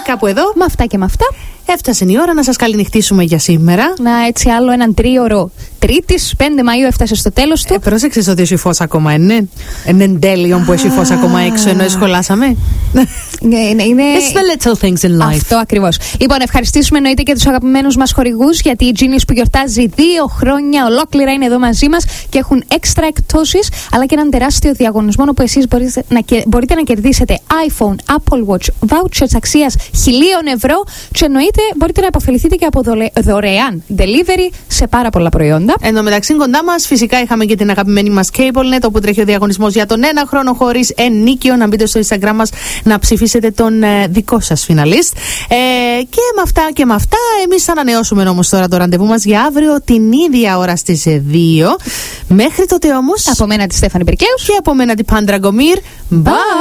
κάπου εδώ. Με αυτά και με αυτά. Έφτασε η ώρα να σας καληνυχτήσουμε για σήμερα. Να έτσι άλλο έναν τρίωρο Τρίτης, 5 Μαΐου έφτασε στο τέλος του. Πρόσεξες ότι έχει φως ακόμα, είναι. Είναι εντέλειον που έχει φως ακόμα έξω ενώ σχολάσαμε. Είναι. It's the little things in life. Αυτό ακριβώς. Λοιπόν, ευχαριστήσουμε εννοείται και τους αγαπημένους μας χορηγούς, γιατί η Genius που γιορτάζει 2 χρόνια ολόκληρα είναι εδώ μαζί μας και έχουν έξτρα εκπτώσεις, αλλά και έναν τεράστιο διαγωνισμό όπου εσείς μπορείτε να κερδίσετε iPhone, Apple Watch, vouchers αξίας 1.000 ευρώ και εννοείται μπορείτε να αποφεληθείτε και από δωρεάν delivery σε πάρα πολλά προϊόντα. Εν τω μεταξύ, κοντά μας φυσικά είχαμε και την αγαπημένη μας CableNet, όπου τρέχει ο διαγωνισμός για τον 1 χρόνο χωρίς ενίκιο. Να μπείτε στο Instagram μας να ψηφίσετε τον δικό σας φιναλίστ. Και με αυτά, εμείς θα ανανεώσουμε όμως τώρα το ραντεβού μας για αύριο την ίδια ώρα στις 2. Μέχρι τότε όμως, από μένα τη Στέφανη Περκαίους και από μένα την Πάντρα Γκομίρ. Bye!